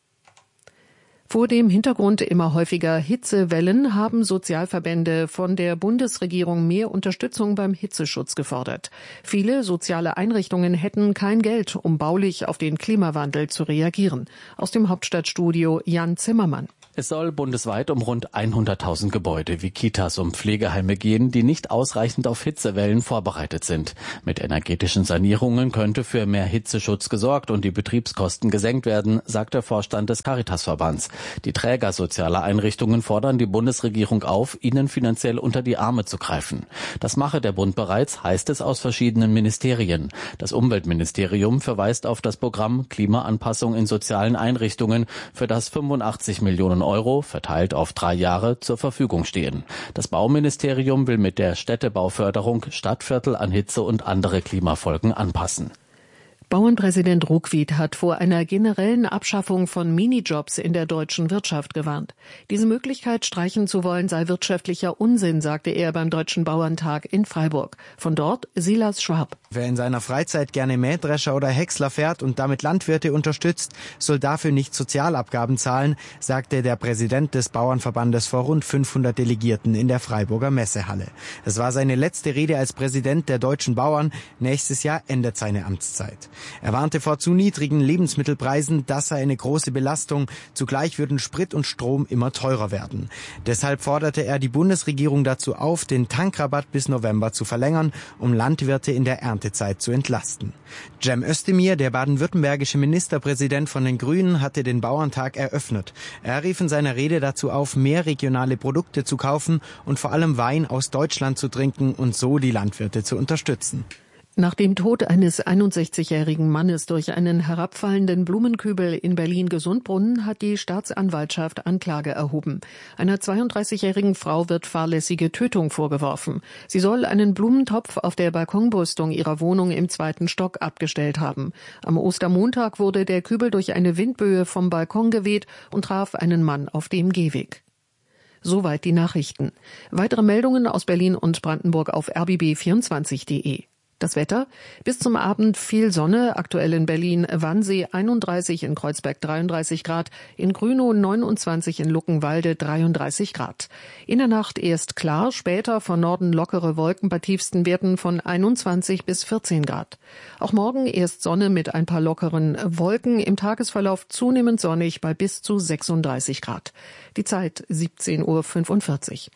Vor dem Hintergrund immer häufiger Hitzewellen haben Sozialverbände von der Bundesregierung mehr Unterstützung beim Hitzeschutz gefordert. Viele soziale Einrichtungen hätten kein Geld, um baulich auf den Klimawandel zu reagieren. Aus dem Hauptstadtstudio Jan Zimmermann. Es soll bundesweit um rund hunderttausend Gebäude wie Kitas und Pflegeheime gehen, die nicht ausreichend auf Hitzewellen vorbereitet sind. Mit energetischen Sanierungen könnte für mehr Hitzeschutz gesorgt und die Betriebskosten gesenkt werden, sagt der Vorstand des Caritasverbands. Die Träger sozialer Einrichtungen fordern die Bundesregierung auf, ihnen finanziell unter die Arme zu greifen. Das mache der Bund bereits, heißt es aus verschiedenen Ministerien. Das Umweltministerium verweist auf das Programm Klimaanpassung in sozialen Einrichtungen, für das fünfundachtzig Millionen Euro, verteilt auf drei Jahre, zur Verfügung stehen. Das Bauministerium will mit der Städtebauförderung Stadtviertel an Hitze und andere Klimafolgen anpassen. Bauernpräsident Ruckwied hat vor einer generellen Abschaffung von Minijobs in der deutschen Wirtschaft gewarnt. Diese Möglichkeit streichen zu wollen, sei wirtschaftlicher Unsinn, sagte er beim Deutschen Bauerntag in Freiburg. Von dort Silas Schwab. Wer in seiner Freizeit gerne Mähdrescher oder Häcksler fährt und damit Landwirte unterstützt, soll dafür nicht Sozialabgaben zahlen, sagte der Präsident des Bauernverbandes vor rund fünfhundert Delegierten in der Freiburger Messehalle. Es war seine letzte Rede als Präsident der deutschen Bauern. Nächstes Jahr endet seine Amtszeit. Er warnte vor zu niedrigen Lebensmittelpreisen, das sei eine große Belastung. Zugleich würden Sprit und Strom immer teurer werden. Deshalb forderte er die Bundesregierung dazu auf, den Tankrabatt bis November zu verlängern, um Landwirte in der Erntezeit zu entlasten. Cem Özdemir, der baden-württembergische Ministerpräsident von den Grünen, hatte den Bauerntag eröffnet. Er rief in seiner Rede dazu auf, mehr regionale Produkte zu kaufen und vor allem Wein aus Deutschland zu trinken und so die Landwirte zu unterstützen. Nach dem Tod eines einundsechzigjährigen Mannes durch einen herabfallenden Blumenkübel in Berlin-Gesundbrunnen hat die Staatsanwaltschaft Anklage erhoben. Einer zweiunddreißigjährigen Frau wird fahrlässige Tötung vorgeworfen. Sie soll einen Blumentopf auf der Balkonbrüstung ihrer Wohnung im zweiten Stock abgestellt haben. Am Ostermontag wurde der Kübel durch eine Windböe vom Balkon geweht und traf einen Mann auf dem Gehweg. Soweit die Nachrichten. Weitere Meldungen aus Berlin und Brandenburg auf r b b vierundzwanzig punkt de. Das Wetter: bis zum Abend viel Sonne, aktuell in Berlin Wannsee einunddreißig, in Kreuzberg dreiunddreißig Grad, in Grünow neunundzwanzig, in Luckenwalde dreiunddreißig Grad. In der Nacht erst klar, später von Norden lockere Wolken bei tiefsten Werten von einundzwanzig bis vierzehn Grad. Auch morgen erst Sonne mit ein paar lockeren Wolken, im Tagesverlauf zunehmend sonnig bei bis zu sechsunddreißig Grad. Die Zeit siebzehn Uhr fünfundvierzig.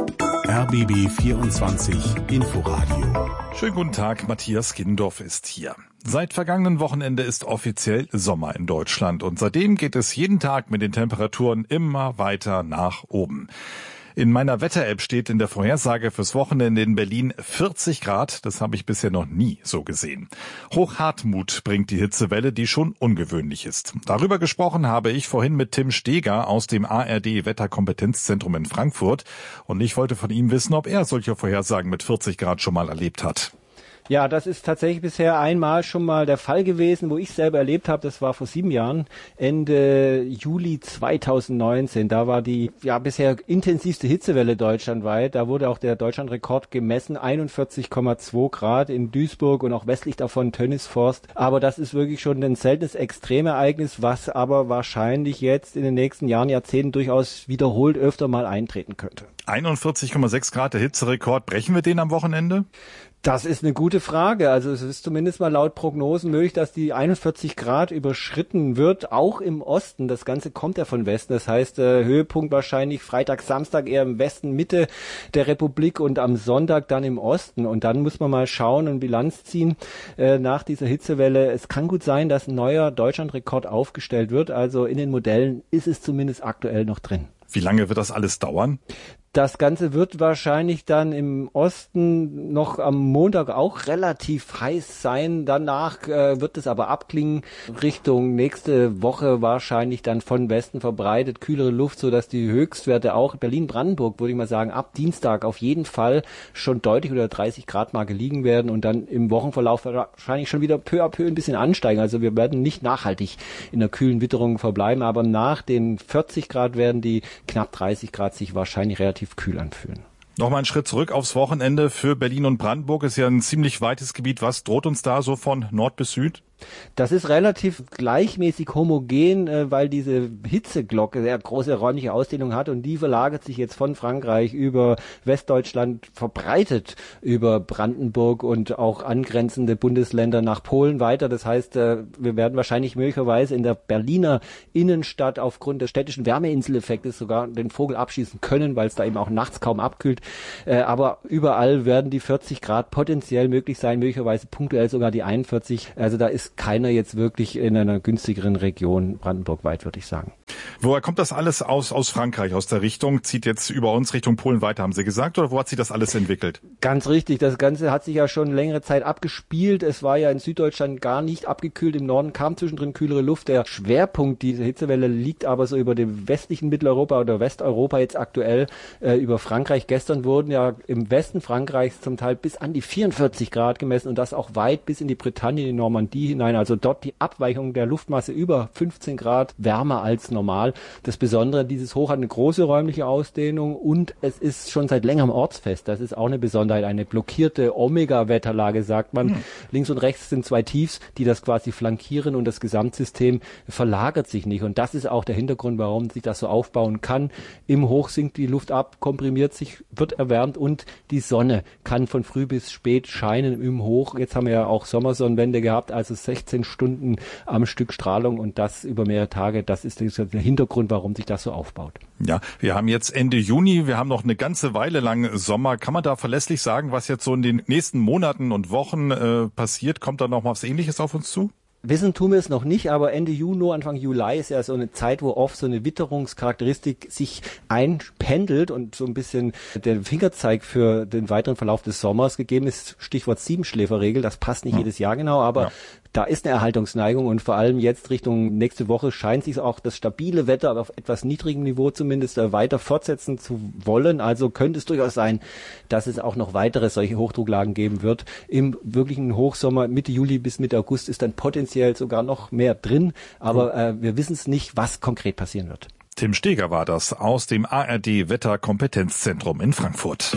R B B vierundzwanzig Inforadio. Schönen guten Tag, Matthias Kindorf ist hier. Seit vergangenen Wochenende ist offiziell Sommer in Deutschland und seitdem geht es jeden Tag mit den Temperaturen immer weiter nach oben. In meiner Wetter-App steht in der Vorhersage fürs Wochenende in Berlin vierzig Grad. Das habe ich bisher noch nie so gesehen. Hochhartmut bringt die Hitzewelle, die schon ungewöhnlich ist. Darüber gesprochen habe ich vorhin mit Tim Steger aus dem A R D-Wetterkompetenzzentrum in Frankfurt. Und ich wollte von ihm wissen, ob er solche Vorhersagen mit vierzig Grad schon mal erlebt hat. Ja, das ist tatsächlich bisher einmal schon mal der Fall gewesen, wo ich selber erlebt habe. Das war vor sieben Jahren, Ende Juli zweitausendneunzehn. Da war die ja bisher intensivste Hitzewelle deutschlandweit. Da wurde auch der Deutschlandrekord gemessen, einundvierzig Komma zwei Grad in Duisburg und auch westlich davon Tönnisforst. Aber das ist wirklich schon ein seltenes Extremereignis, was aber wahrscheinlich jetzt in den nächsten Jahren, Jahrzehnten durchaus wiederholt öfter mal eintreten könnte. einundvierzig Komma sechs Grad, der Hitzerekord. Brechen wir den am Wochenende? Das ist eine gute Frage. Also es ist zumindest mal laut Prognosen möglich, dass die einundvierzig Grad überschritten wird, auch im Osten. Das Ganze kommt ja von Westen. Das heißt, äh, Höhepunkt wahrscheinlich Freitag, Samstag eher im Westen, Mitte der Republik und am Sonntag dann im Osten. Und dann muss man mal schauen und Bilanz ziehen äh, nach dieser Hitzewelle. Es kann gut sein, dass ein neuer Deutschlandrekord aufgestellt wird. Also in den Modellen ist es zumindest aktuell noch drin. Wie lange wird das alles dauern? Das Ganze wird wahrscheinlich dann im Osten noch am Montag auch relativ heiß sein. Danach äh, wird es aber abklingen. Richtung nächste Woche wahrscheinlich dann von Westen verbreitet kühlere Luft, sodass die Höchstwerte auch Berlin-Brandenburg, würde ich mal sagen, ab Dienstag auf jeden Fall schon deutlich unter dreißig Grad Marke liegen werden und dann im Wochenverlauf wahrscheinlich schon wieder peu à peu ein bisschen ansteigen. Also wir werden nicht nachhaltig in der kühlen Witterung verbleiben, aber nach den vierzig Grad werden die knapp dreißig Grad sich wahrscheinlich relativ kühl anfühlen. Nochmal einen Schritt zurück aufs Wochenende für Berlin und Brandenburg. Ist ja ein ziemlich weites Gebiet. Was droht uns da so von Nord bis Süd? Das ist relativ gleichmäßig homogen, weil diese Hitzeglocke sehr große räumliche Ausdehnung hat und die verlagert sich jetzt von Frankreich über Westdeutschland verbreitet über Brandenburg und auch angrenzende Bundesländer nach Polen weiter. Das heißt, wir werden wahrscheinlich möglicherweise in der Berliner Innenstadt aufgrund des städtischen Wärmeinseleffektes sogar den Vogel abschießen können, weil es da eben auch nachts kaum abkühlt. Aber überall werden die vierzig Grad potenziell möglich sein, möglicherweise punktuell sogar die einundvierzig. Also da ist keiner jetzt wirklich in einer günstigeren Region brandenburgweit, würde ich sagen. Woher kommt das alles aus, aus Frankreich, aus der Richtung? Zieht jetzt über uns Richtung Polen weiter, haben Sie gesagt? Oder wo hat sich das alles entwickelt? Ganz richtig. Das Ganze hat sich ja schon längere Zeit abgespielt. Es war ja in Süddeutschland gar nicht abgekühlt. Im Norden kam zwischendrin kühlere Luft. Der Schwerpunkt dieser Hitzewelle liegt aber so über dem westlichen Mitteleuropa oder Westeuropa jetzt aktuell äh, über Frankreich. Gestern wurden ja im Westen Frankreichs zum Teil bis an die vierundvierzig Grad gemessen und das auch weit bis in die Bretagne, in die Normandie hinein. Also dort die Abweichung der Luftmasse über fünfzehn Grad wärmer als normal. Das Besondere, dieses Hoch hat eine große räumliche Ausdehnung und es ist schon seit längerem ortsfest. Das ist auch eine Besonderheit. Eine blockierte Omega-Wetterlage, sagt man. Hm. Links und rechts sind zwei Tiefs, die das quasi flankieren und das Gesamtsystem verlagert sich nicht. Und das ist auch der Hintergrund, warum sich das so aufbauen kann. Im Hoch sinkt die Luft ab, komprimiert sich, wird erwärmt und die Sonne kann von früh bis spät scheinen im Hoch. Jetzt haben wir ja auch Sommersonnenwende gehabt, also sechzehn Stunden am Stück Strahlung und das über mehrere Tage. Das ist der Hintergrund, warum sich das so aufbaut. Ja, wir haben jetzt Ende Juni, wir haben noch eine ganze Weile lang Sommer. Kann man da verlässlich sagen, was jetzt so in den nächsten Monaten und Wochen äh, passiert? Kommt da noch mal was Ähnliches auf uns zu? Wissen tun wir es noch nicht, aber Ende Juni, Anfang Juli ist ja so eine Zeit, wo oft so eine Witterungscharakteristik sich einpendelt und so ein bisschen der Fingerzeig für den weiteren Verlauf des Sommers gegeben ist. Stichwort Siebenschläferregel, das passt nicht ja. jedes Jahr genau, aber ja. da ist eine Erhaltungsneigung und vor allem jetzt Richtung nächste Woche scheint sich auch das stabile Wetter auf etwas niedrigem Niveau zumindest weiter fortsetzen zu wollen. Also könnte es durchaus sein, dass es auch noch weitere solche Hochdrucklagen geben wird. Im wirklichen Hochsommer Mitte Juli bis Mitte August ist dann potenziell sogar noch mehr drin. Aber äh, wir wissen es nicht, was konkret passieren wird. Tim Steger war das aus dem A R D Wetterkompetenzzentrum in Frankfurt.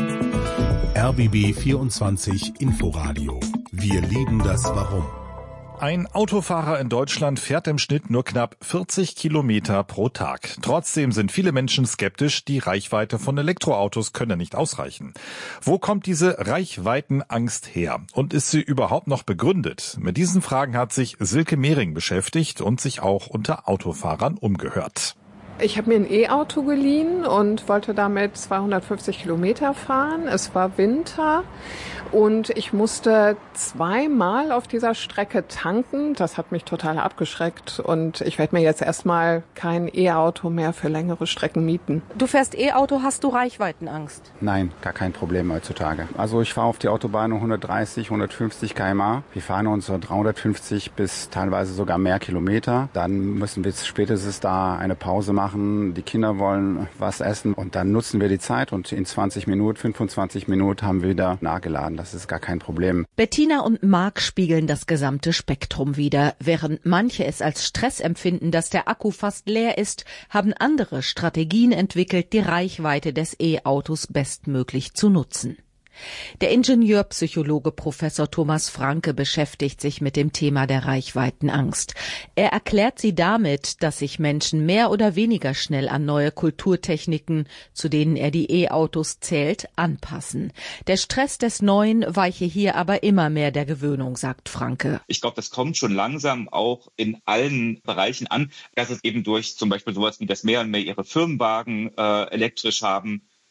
R B B vierundzwanzig Inforadio. Wir lieben das Warum. Ein Autofahrer in Deutschland fährt im Schnitt nur knapp vierzig Kilometer pro Tag. Trotzdem sind viele Menschen skeptisch, die Reichweite von Elektroautos könne nicht ausreichen. Wo kommt diese Reichweitenangst her? Und ist sie überhaupt noch begründet? Mit diesen Fragen hat sich Silke Mehring beschäftigt und sich auch unter Autofahrern umgehört. Ich habe mir ein E-Auto geliehen und wollte damit zweihundertfünfzig Kilometer fahren. Es war Winter und ich musste zweimal auf dieser Strecke tanken. Das hat mich total abgeschreckt und ich werde mir jetzt erstmal kein E-Auto mehr für längere Strecken mieten. Du fährst E-Auto, hast du Reichweitenangst? Nein, gar kein Problem heutzutage. Also ich fahre auf die Autobahn um hundertdreißig, hundertfünfzig Kilometer pro Stunde. Wir fahren uns so dreihundertfünfzig bis teilweise sogar mehr Kilometer. Dann müssen wir spätestens da eine Pause machen. Machen. Die Kinder wollen was essen und dann nutzen wir die Zeit und in zwanzig Minuten, fünfundzwanzig Minuten haben wir wieder nachgeladen. Das ist gar kein Problem. Bettina und Marc spiegeln das gesamte Spektrum wider. Während manche es als Stress empfinden, dass der Akku fast leer ist, haben andere Strategien entwickelt, die Reichweite des E-Autos bestmöglich zu nutzen. Der Ingenieurpsychologe Professor Thomas Franke beschäftigt sich mit dem Thema der Reichweitenangst. Er erklärt sie damit, dass sich Menschen mehr oder weniger schnell an neue Kulturtechniken, zu denen er die E-Autos zählt, anpassen. Der Stress des Neuen weiche hier aber immer mehr der Gewöhnung, sagt Franke. Ich glaube, das kommt schon langsam auch in allen Bereichen an, dass es eben durch zum Beispiel sowas wie das mehr und mehr ihre Firmenwagen äh, elektrisch haben,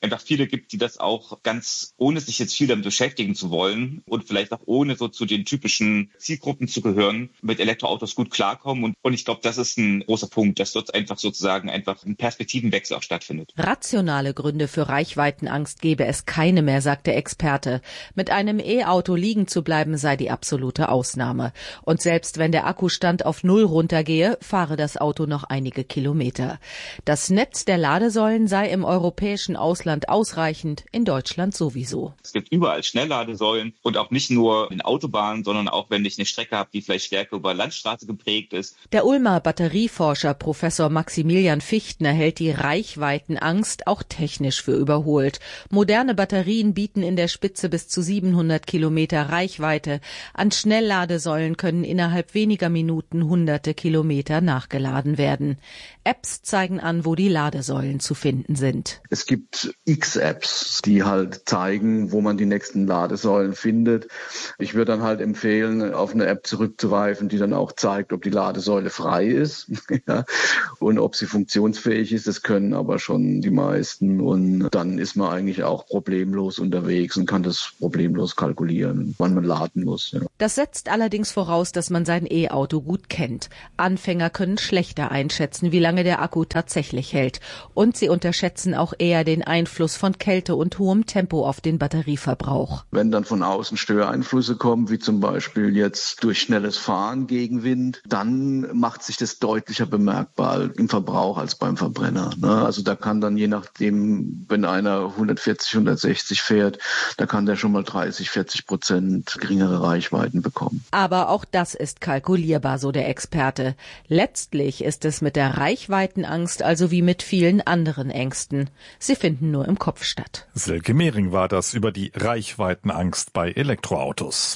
einfach viele gibt, die das auch ganz, ohne sich jetzt viel damit beschäftigen zu wollen und vielleicht auch ohne so zu den typischen Zielgruppen zu gehören, mit Elektroautos gut klarkommen. Und, und ich glaube, das ist ein großer Punkt, dass dort einfach sozusagen einfach ein Perspektivenwechsel auch stattfindet. Rationale Gründe für Reichweitenangst gebe es keine mehr, sagt der Experte. Mit einem E-Auto liegen zu bleiben sei die absolute Ausnahme. Und selbst wenn der Akkustand auf Null runtergehe, fahre das Auto noch einige Kilometer. Das Netz der Ladesäulen sei im europäischen Ausland ausreichend, in Deutschland sowieso. Es gibt überall Schnellladesäulen und auch nicht nur in Autobahnen, sondern auch wenn ich eine Strecke habe, die vielleicht stärker über Landstraße geprägt ist. Der Ulmer Batterieforscher Professor Maximilian Fichtner hält die Reichweitenangst auch technisch für überholt. Moderne Batterien bieten in der Spitze bis zu siebenhundert Kilometer Reichweite. An Schnellladesäulen können innerhalb weniger Minuten hunderte Kilometer nachgeladen werden. Apps zeigen an, wo die Ladesäulen zu finden sind. Es gibt x Apps, die halt zeigen, wo man die nächsten Ladesäulen findet. Ich würde dann halt empfehlen, auf eine App zurückzugreifen, die dann auch zeigt, ob die Ladesäule frei ist ja, und ob sie funktionsfähig ist. Das können aber schon die meisten. Und dann ist man eigentlich auch problemlos unterwegs und kann das problemlos kalkulieren, wann man laden muss. Ja. Das setzt allerdings voraus, dass man sein E-Auto gut kennt. Anfänger können schlechter einschätzen, wie lange der Akku tatsächlich hält. Und sie unterschätzen auch eher den Einfluss von Kälte und hohem Tempo auf den Batterieverbrauch. Wenn dann von außen Störeinflüsse kommen, wie zum Beispiel jetzt durch schnelles Fahren gegen Wind, dann macht sich das deutlicher bemerkbar im Verbrauch als beim Verbrenner. Also da kann dann je nachdem, wenn einer hundertvierzig, hundertsechzig fährt, da kann der schon mal dreißig, vierzig Prozent geringere Reichweiten bekommen. Aber auch das ist kalkulierbar, so der Experte. Letztlich ist es mit der Reichweitenangst also wie mit vielen anderen Ängsten. Sie finden nur im Kopf statt. Silke Mehring war das über die Reichweitenangst bei Elektroautos.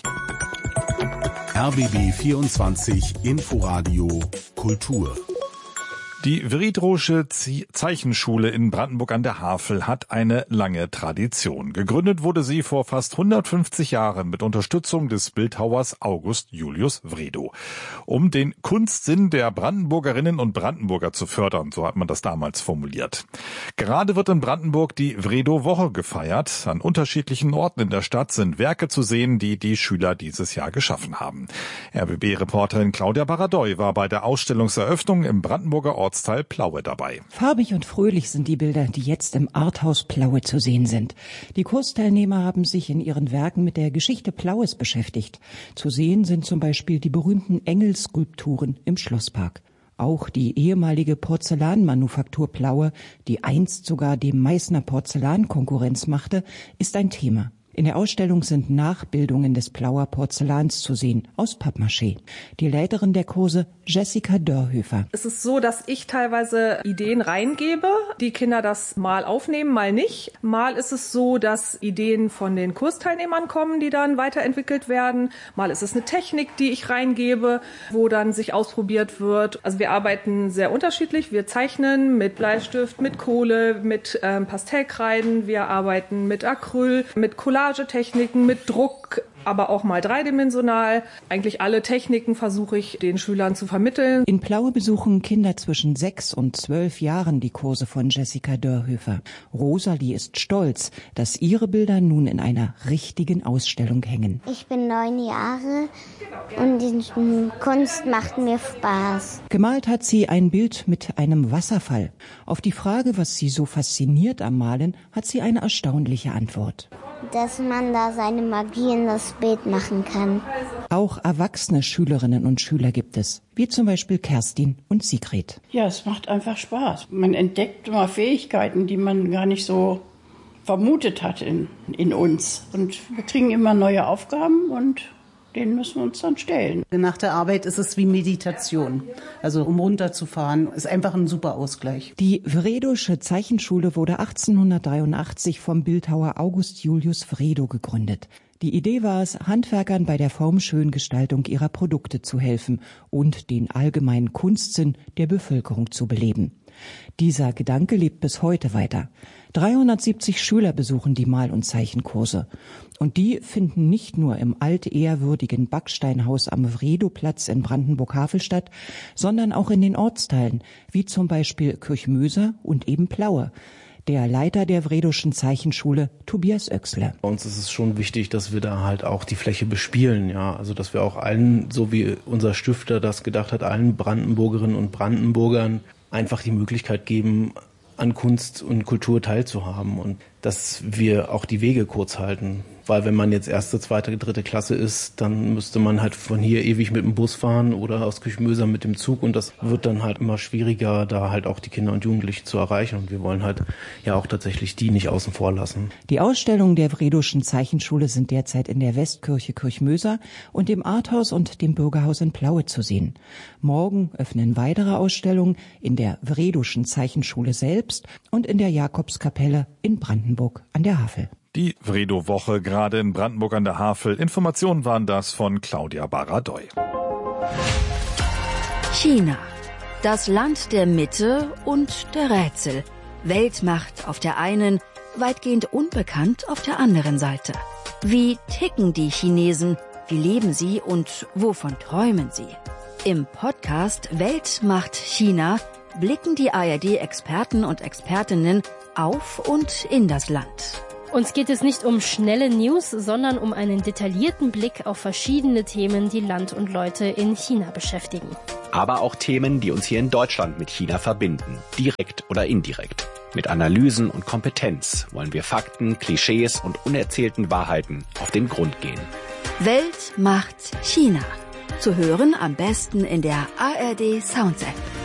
R B B vierundzwanzig Inforadio Kultur. Die Wriedrosche Zeichenschule in Brandenburg an der Havel hat eine lange Tradition. Gegründet wurde sie vor fast hundertfünfzig Jahren mit Unterstützung des Bildhauers August Julius Wredow. Um den Kunstsinn der Brandenburgerinnen und Brandenburger zu fördern, so hat man das damals formuliert. Gerade wird in Brandenburg die Wredow-Woche gefeiert. An unterschiedlichen Orten in der Stadt sind Werke zu sehen, die die Schüler dieses Jahr geschaffen haben. R B B-Reporterin Claudia Baradoy war bei der Ausstellungseröffnung im Brandenburger Ortsteil Plaue dabei. Farbig und fröhlich sind die Bilder, die jetzt im Arthaus Plaue zu sehen sind. Die Kursteilnehmer haben sich in ihren Werken mit der Geschichte Plaues beschäftigt. Zu sehen sind zum Beispiel die berühmten Engelskulpturen im Schlosspark. Auch die ehemalige Porzellanmanufaktur Plaue, die einst sogar dem Meißner Porzellan Konkurrenz machte, ist ein Thema. In der Ausstellung sind Nachbildungen des Plauer Porzellans zu sehen, aus Pappmaché. Die Leiterin der Kurse, Jessica Dörhöfer. Es ist so, dass ich teilweise Ideen reingebe, die Kinder das mal aufnehmen, mal nicht. Mal ist es so, dass Ideen von den Kursteilnehmern kommen, die dann weiterentwickelt werden. Mal ist es eine Technik, die ich reingebe, wo dann sich ausprobiert wird. Also wir arbeiten sehr unterschiedlich. Wir zeichnen mit Bleistift, mit Kohle, mit ähm, Pastellkreiden. Wir arbeiten mit Acryl, mit Collage. Techniken mit Druck, aber auch mal dreidimensional. Eigentlich alle Techniken versuche ich den Schülern zu vermitteln. In Plaue besuchen Kinder zwischen sechs und zwölf Jahren die Kurse von Jessica Dörhöfer. Rosalie ist stolz, dass ihre Bilder nun in einer richtigen Ausstellung hängen. Ich bin neun Jahre und die Kunst macht mir Spaß. Gemalt hat sie ein Bild mit einem Wasserfall. Auf die Frage, was sie so fasziniert am Malen, hat sie eine erstaunliche Antwort. Dass man da seine Magie in das Bild machen kann. Auch erwachsene Schülerinnen und Schüler gibt es, wie zum Beispiel Kerstin und Sigrid. Ja, es macht einfach Spaß. Man entdeckt immer Fähigkeiten, die man gar nicht so vermutet hat in, in uns. Und wir kriegen immer neue Aufgaben und den müssen wir uns dann stellen. Nach der Arbeit ist es wie Meditation. Also um runterzufahren, ist einfach ein super Ausgleich. Die Wredowsche Zeichenschule wurde achtzehnhundertdreiundachtzig vom Bildhauer August Julius Wredow gegründet. Die Idee war es, Handwerkern bei der formschönen Gestaltung ihrer Produkte zu helfen und den allgemeinen Kunstsinn der Bevölkerung zu beleben. Dieser Gedanke lebt bis heute weiter. dreihundertsiebzig Schüler besuchen die Mal- und Zeichenkurse. Und die finden nicht nur im altehrwürdigen Backsteinhaus am Wredowplatz in Brandenburg-Havel statt, sondern auch in den Ortsteilen, wie zum Beispiel Kirchmöser und eben Plaue. Der Leiter der Wredoschen Zeichenschule, Tobias Oechsle. Bei uns ist es schon wichtig, dass wir da halt auch die Fläche bespielen, ja, also dass wir auch allen, so wie unser Stifter das gedacht hat, allen Brandenburgerinnen und Brandenburgern einfach die Möglichkeit geben, an Kunst und Kultur teilzuhaben und dass wir auch die Wege kurz halten. Weil wenn man jetzt erste, zweite, dritte Klasse ist, dann müsste man halt von hier ewig mit dem Bus fahren oder aus Küchmöser mit dem Zug und das wird dann halt immer schwieriger, da halt auch die Kinder und Jugendlichen zu erreichen und wir wollen halt ja auch tatsächlich die nicht außen vor lassen. Die Ausstellungen der Wredoschen Zeichenschule sind derzeit in der Westkirche Küchmöser und dem Arthaus und dem Bürgerhaus in Plaue zu sehen. Morgen öffnen weitere Ausstellungen in der Wredoschen Zeichenschule selbst und in der Jakobskapelle in Brandenburg an der Havel. Die Wredo-Woche gerade in Brandenburg an der Havel. Informationen waren das von Claudia Baradoy. China. Das Land der Mitte und der Rätsel. Weltmacht auf der einen, weitgehend unbekannt auf der anderen Seite. Wie ticken die Chinesen? Wie leben sie und wovon träumen sie? Im Podcast Weltmacht China blicken die A R D-Experten und Expertinnen auf und in das Land. Uns geht es nicht um schnelle News, sondern um einen detaillierten Blick auf verschiedene Themen, die Land und Leute in China beschäftigen. Aber auch Themen, die uns hier in Deutschland mit China verbinden, direkt oder indirekt. Mit Analysen und Kompetenz wollen wir Fakten, Klischees und unerzählten Wahrheiten auf den Grund gehen. Weltmacht China. Zu hören am besten in der A R D Sounds App.